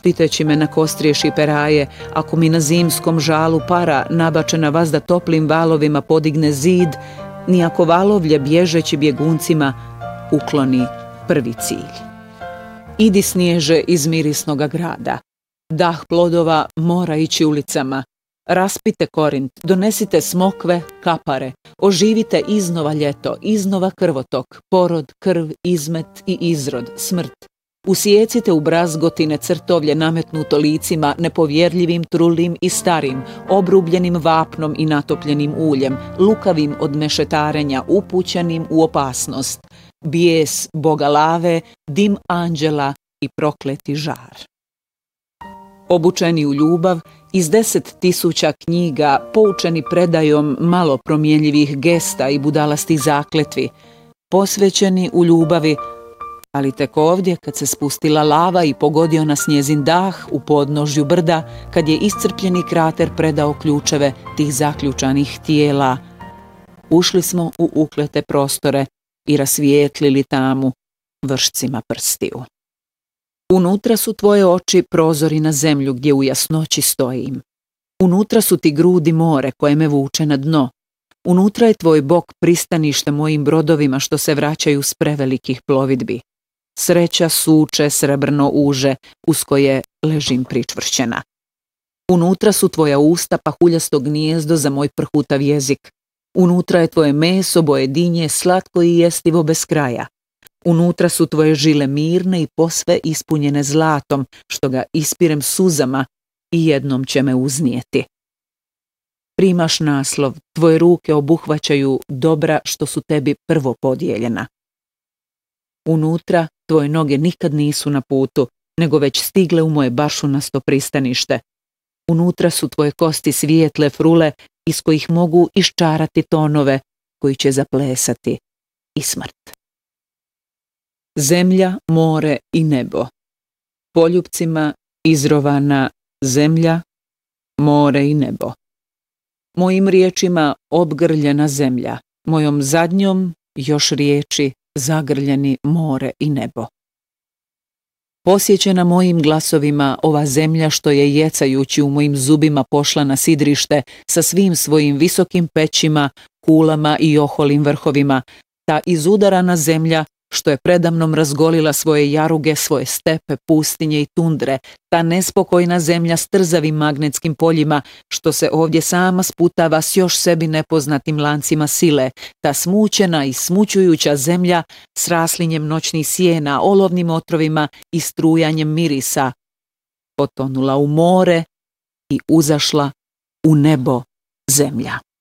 raspiteći me na kostrije šiperaje, ako mi na zimskom žalu para nabačena vazda toplim valovima podigne zid, ni ako valovlje bježeći bjeguncima ukloni prvi cilj. Idi snježe iz mirisnoga grada. Dah plodova mora ići ulicama. Raspite Korint, donesite smokve, kapare, oživite iznova ljeto, iznova krvotok, porod, krv, izmet i izrod, smrt. Usijecite u brazgotine crtovlje nametnuto licima nepovjerljivim, trulim i starim, obrubljenim vapnom i natopljenim uljem, lukavim od mešetarenja, upućenim u opasnost, bijes boga lave, dim anđela i prokleti žar. Obučeni u ljubav, iz 10.000 knjiga, poučeni predajom malo promjenjivih gesta i budalastih zakletvi, posvećeni u ljubavi, ali tek ovdje kad se spustila lava i pogodio nas njezin dah u podnožju brda, kad je iscrpljeni krater predao ključeve tih zaključanih tijela, ušli smo u uklete prostore i rasvijetlili tamu vršcima prstiju. Unutra su tvoje oči prozori na zemlju gdje u jasnoći stojim. Unutra su ti grudi more koje me vuče na dno. Unutra je tvoj bok pristanište mojim brodovima što se vraćaju s prevelikih plovidbi. Sreća suče srebrno uže uz koje ležim pričvršćena. Unutra su tvoja usta pahuljasto gnijezdo za moj prhutav jezik. Unutra je tvoje meso boje dinje slatko i jestivo bez kraja. Unutra su tvoje žile mirne i posve ispunjene zlatom, što ga ispirem suzama i jednom će me uznijeti. Primaš naslov, tvoje ruke obuhvaćaju dobra što su tebi prvo podijeljena. Unutra tvoje noge nikad nisu na putu, nego već stigle u moje bašunasto pristanište. Unutra su tvoje kosti svijetle frule iz kojih mogu iščarati tonove koji će zaplesati i smrt. Zemlja, more i nebo. Poljupcima izrovana zemlja, more i nebo. Mojim riječima obgrljena zemlja, mojom zadnjom još riječi zagrljeni more i nebo. Posjećena mojim glasovima ova zemlja što je jecajući u mojim zubima pošla na sidrište sa svim svojim visokim pećima, kulama i oholim vrhovima, ta izudarana zemlja što je predamnom razgolila svoje jaruge, svoje stepe, pustinje i tundre, ta nespokojna zemlja s trzavim magnetskim poljima, što se ovdje sama sputava s još sebi nepoznatim lancima sile, ta smućena i smućujuća zemlja s raslinjem noćnih sjena, olovnim otrovima i strujanjem mirisa, potonula u more i uzašla u nebo zemlja.